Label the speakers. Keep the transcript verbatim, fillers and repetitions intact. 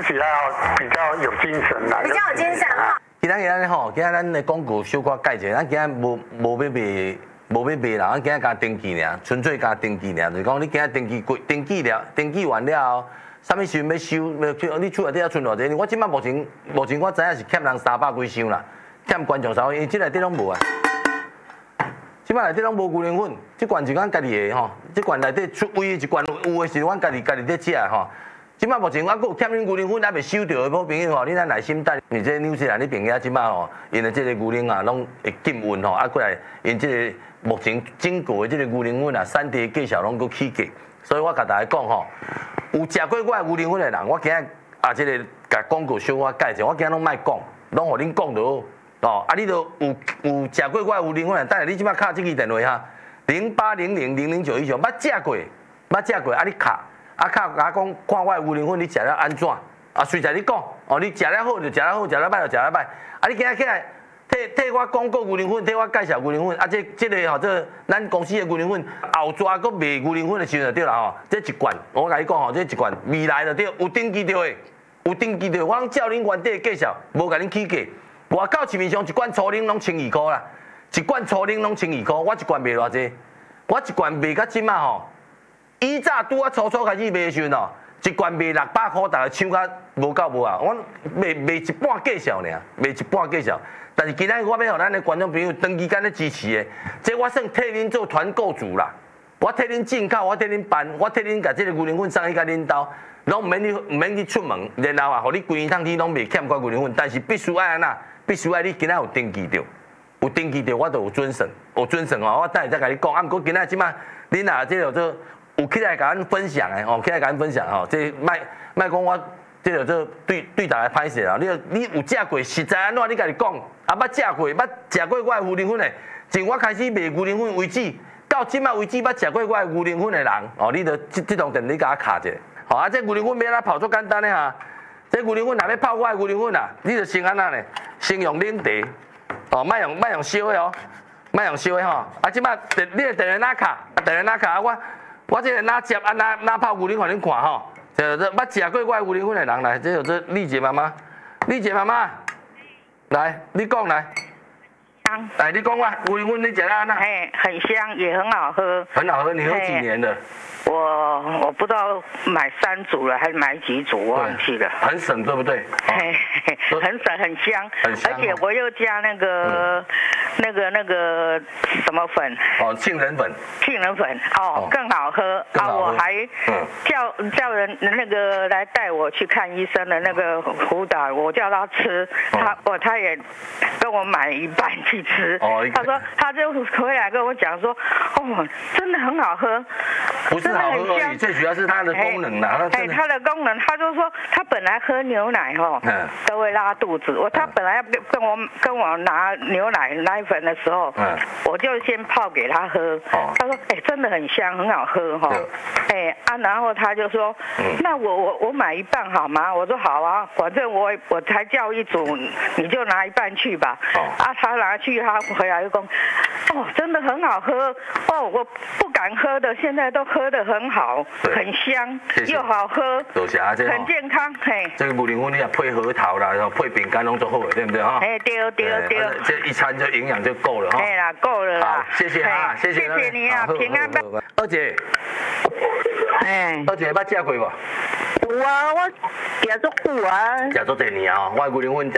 Speaker 1: 比较比较有精神啦，
Speaker 2: 比较有精神哈。
Speaker 3: 今仔日咱吼，今仔咱的广告小可改者，咱今仔无无要卖。无要卖啦，咱今仔加登记尔，纯粹加登记尔，就是讲你今仔登记过，登记了，登记完了后，啥物时阵要收，要你厝内底要存偌济？我即摆目前目前我知影是欠人三百几箱啦，欠观众三百，因为即内底拢无啊。即摆内底拢无牛奶粉，即罐是咱家己的吼，即罐内底出位一罐有的是阮家己家己在食吼。即摆目前我还有欠恁牛奶粉还未收到的好朋友吼，你咱耐心等。你这纽西兰你朋友即摆吼，因的即个牛奶啊，拢会禁运吼，啊过来因即个目前整个的即个牛奶粉啊，产地介绍拢搁起价，所以我甲大家讲吼，有食过我的牛奶粉的人，我今日啊即个甲广告小可介绍，我今日拢莫讲，拢互恁讲就好。哦，啊，你都有有食过我的牛奶粉的，等下你即摆敲这支电话哈，零八零零零零九一九，捌食过，捌食过，啊你敲。啊，靠！甲讲看我的牛奶粉，你食了安怎？啊，随在你讲，哦，你食了好就食了好，食了歹就食了歹。啊，你今日起来替替我广告牛奶粉，替我介绍牛奶粉。啊，这这个吼，这咱公司的牛奶粉后抓搁卖牛奶粉的时阵就对啦吼。这一罐，我甲你讲吼，这一罐未来就对，有登记着的，有登记着。我拢照恁原底的介绍，无甲恁起价。外口市面上一罐初奶拢千二箍啦，一罐初奶拢千二箍，我一罐卖偌济？我一罐卖到即马吼。以早拄啊初初开始卖的时阵哦，一罐卖六百块，大家抢甲无够无啊！我卖卖一半价销尔，卖一半价销。但是今仔我要互咱的观众朋友长期间咧支持的，这我算替恁做团购主啦。我替恁进口，我替恁办，我替恁甲这个牛奶粉送去甲恁兜，拢唔免你唔免去出门，然后啊，互你规趟天拢袂欠我牛奶粉，但是必须爱安那，必须爱你今仔有登记着，有登记着我就有准绳，有准绳哦。我等下再甲你讲，啊，毋过今仔即摆恁啊，这个做。有起来甲咱分享诶，吼，起来甲咱分享吼，这卖卖讲我这个做对对大家歹势啦。你你有食过，实在安怎你家己讲，啊，捌食过，捌食过我的牛奶粉诶，从我开始卖牛奶粉为止，到即摆为止，捌食过我的牛奶粉诶人，哦，你着这这种电你甲我卡者，好啊，这牛奶粉要哪泡足简单诶哈，这牛奶粉若要泡我的牛奶粉啊，你着先安那呢，先用冷茶，哦，莫用莫用烧的哦，莫用烧的吼，啊，即摆电你的电话哪卡，电话哪卡啊我。我这个哪接啊哪哪泡牛奶粉，恁看吼，这这捌食过我的牛奶粉的人来，这有这丽姐妈妈，丽姐妈妈，来，你讲来，
Speaker 4: 香，
Speaker 3: 来你讲我牛奶粉你食啊那？
Speaker 4: 哎，很香，也很好喝。
Speaker 3: 很好喝，你喝几年了？
Speaker 4: 我我不知道买三组了还是买几组，我忘记了。
Speaker 3: 很省对不对？
Speaker 4: 嘿，很省很香，
Speaker 3: 很香，
Speaker 4: 而且我又加那个、嗯、那个那个什么粉？
Speaker 3: 哦，杏仁粉。
Speaker 4: 杏仁粉哦，更好喝啊！我还叫叫人那个来带我去看医生的那个辅导，我叫他吃，他我他也跟我买一半去吃。哦，他说他就回来跟我讲说，哦，真的很好喝。
Speaker 3: 不是好喝而已，最主要是它的功能啦。
Speaker 4: 哎，它的功能，他就说他本来喝牛奶哈，都会拉肚子。我他本来要跟我跟我拿牛奶奶粉的时候，我就先泡给他喝。他说，哎，真的很香，很好喝哈。哎啊，然后他就说，那我我我买一半好吗？我说好啊，反正我我才叫一组，你就拿一半去吧。啊，他拿去，他回来就说，哦，真的很好喝哦，我不敢喝的，现在都喝得很好，很香，又好喝，很健康，嘿。
Speaker 3: 这个牛奶粉你也配核桃啦，然后配饼干拢做好的，对不对哈？
Speaker 4: 哎，对对对。
Speaker 3: 这一餐就营养就够了哈。
Speaker 4: 哎啦，够了啦。
Speaker 3: 好，谢谢啊，谢谢。
Speaker 4: 谢谢你啊，平安吧。
Speaker 3: 二姐，哎，二姐捌食过无？
Speaker 5: 有啊，我食足久啊。
Speaker 3: 食足侪年啊，我牛奶粉食